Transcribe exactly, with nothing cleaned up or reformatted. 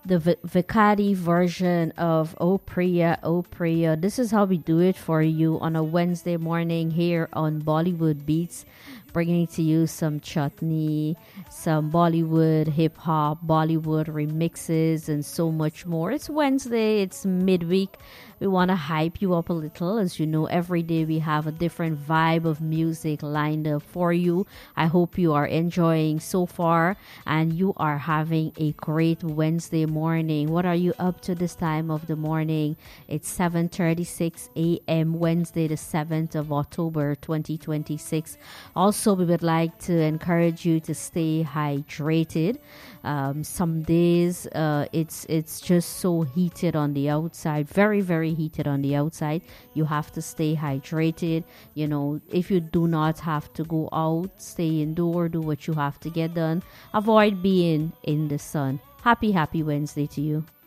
the V- Vicadi version of Oh Priya, Oh Priya. This is how we do it for you on a Wednesday morning here on Bollywood Beats, bringing to you some chutney, some Bollywood hip hop, Bollywood remixes, and so much more. It's Wednesday, it's midweek. We want to hype you up a little. As you know, every day we have a different vibe of music lined up for you. I hope you are enjoying so far and you are having a great Wednesday morning. What are you up to this time of the morning? It's seven thirty-six a.m. Wednesday, the seventh of October, twenty twenty-six. Also, we would like to encourage you to stay hydrated. Um, some days uh, it's it's just so heated on the outside, very very heated on the outside. You have to stay hydrated. You know, if you do not have to go out, stay indoor, do what you have to get done. Avoid being in the sun. Happy happy Wednesday to you.